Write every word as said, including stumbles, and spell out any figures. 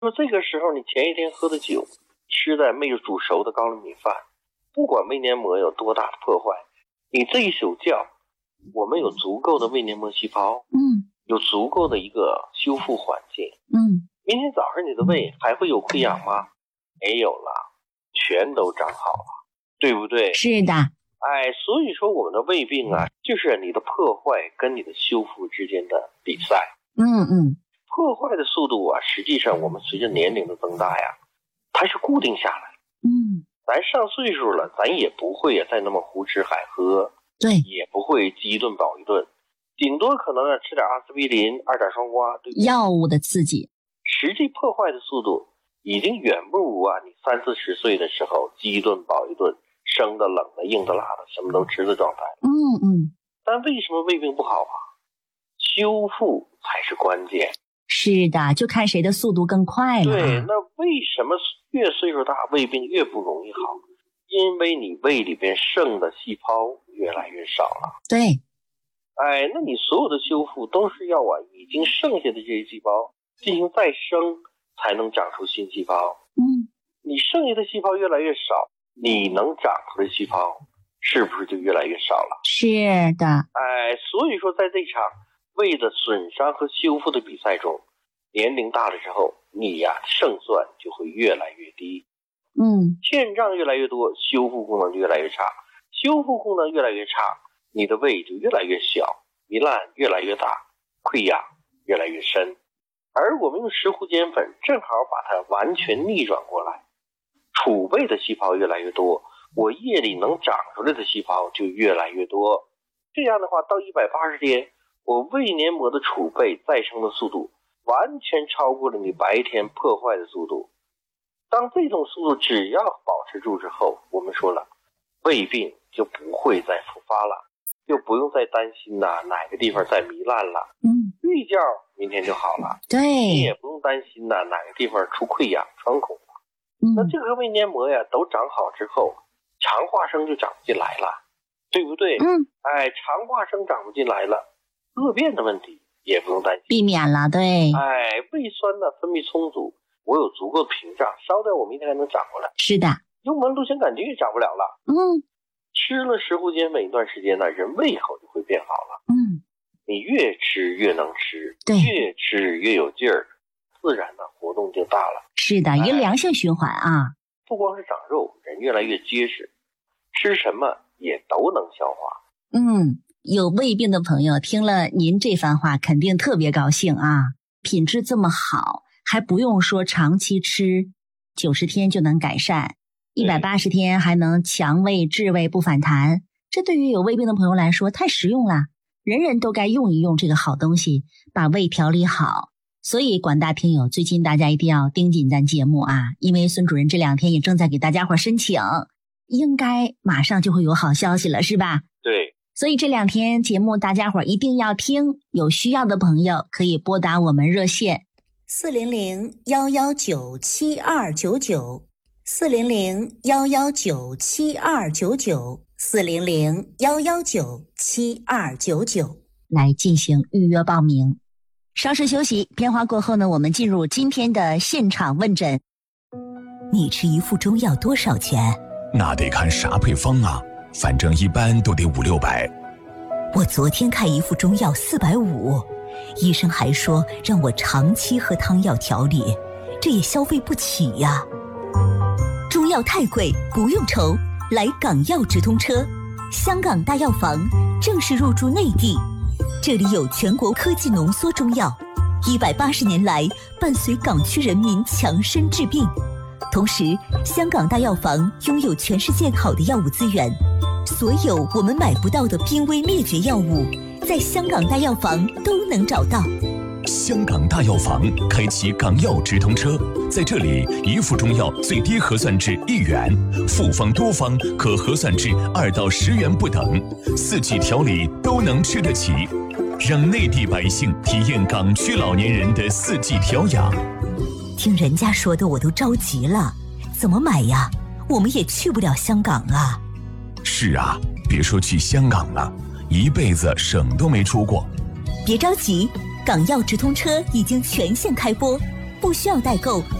说这个时候你前一天喝的酒，吃的没有煮熟的高粱米饭，不管胃黏膜有多大的破坏，你这一宿觉，我们有足够的胃黏膜细胞， 嗯， 有足够的一个修复环境， 嗯， 明天早上你的胃还会有溃疡吗？没有了，全都长好了，对不对？ 是的。 哎，所以说我们的胃病啊，就是你的破坏跟你的修复之间的比赛。 嗯嗯， 破坏的速度啊，实际上我们随着年龄的增大呀，它是固定下来。 嗯， 咱上岁数了，咱也不会啊再那么胡吃海喝， 对， 也不会饥一顿饱一顿，顶多可能啊吃点阿司匹林、二甲双胍，对不对？ 药物的刺激， 实际破坏的速度已经远不如啊你三四十岁的时候饥一顿饱一顿，生的、冷的、硬的、辣的，什么都吃的状态。 嗯嗯， 但为什么胃病不好啊？修复才是关键。 是的，就看谁的速度更快了。 对，那为什么越岁数大胃病越不容易好？因为你胃里边剩的细胞越来越少了。 对， 哎，那你所有的修复都是要啊已经剩下的这些细胞进行再生，才能长出新细胞。 嗯， 你剩下的细胞越来越少，你能长出的细胞是不是就越来越少了？ 是的。 哎，所以说在这场胃的损伤和修复的比赛中，年龄大了之后，你呀胜算就会越来越低。 嗯， 欠账越来越多，修复功能就越来越差，修复功能越来越差，你的胃就越来越小，糜烂越来越大，溃疡越来越深。而我们用石斛碱粉正好把它完全逆转过来，储备的细胞越来越多，我夜里能长出来的细胞就越来越多。这样的话，到一百八十天，我胃黏膜的储备再生的速度完全超过了你白天破坏的速度。当这种速度只要保持住之后，我们说了，胃病就不会再复发了，就不用再担心呐、啊、哪个地方再糜烂了。 嗯， 睡觉明天就好了。 对， 你也不用担心呐、啊、哪个地方出溃疡穿孔了。 嗯， 那这个胃黏膜呀都长好之后，肠化生就长不进来了，对不对？ 嗯， 哎，肠化生长不进来了，恶便的问题也不用担心， 避免了。对， 哎，胃酸呢分泌充足，我有足够的屏障，稍点我明天还能长过来。 是的。 幽门螺旋杆菌也长不了了。 嗯， 吃了石斛碱粉一段时间呢，人胃口就会变好了。 嗯， 你越吃越能吃， 对， 越吃越有劲儿，自然的活动就大了。 是的，一个良性循环啊。 不光是长肉，人越来越结实，吃什么也都能消化。 嗯，有胃病的朋友听了您这番话，肯定特别高兴啊！品质这么好，还不用说长期吃，九十天就能改善，一百八十天还能强胃治胃不反弹。这对于有胃病的朋友来说太实用了，人人都该用一用这个好东西，把胃调理好。所以广大听友，最近大家一定要盯紧咱节目啊，因为孙主任这两天也正在给大家伙申请，应该马上就会有好消息了，是吧？ 对， 所以这两天节目大家伙一定要听，有需要的朋友可以拨打我们热线四零零幺幺九七二九九，四零零幺幺九七二九九，四零零幺幺九七二九九来进行预约报名。稍事休息，片花过后呢，我们进入今天的现场问诊。 你吃一副中药多少钱？ 那得看啥配方啊，反正一般都得五六百。 我昨天看一副中药四百五，医生还说让我长期喝汤药调理，这也消费不起呀。中药太贵，不用愁，来港药直通车，香港大药房正式入驻内地。这里有全国科技浓缩中药，一百八十年来伴随港区人民强身治病。同时，香港大药房拥有全世界好的药物资源，所有我们买不到的濒危灭绝药物，在香港大药房都能找到。 香港大药房开启港药直通车，在这里一副中药最低核算至一元，复方多方可核算至二到十元不等，四季调理都能吃得起，让内地百姓体验港区老年人的四季调养。 听人家说的我都着急了，怎么买呀？我们也去不了香港啊。 是啊，别说去香港了，一辈子省都没出过。 别着急，港药直通车已经全线开播， 不需要代购。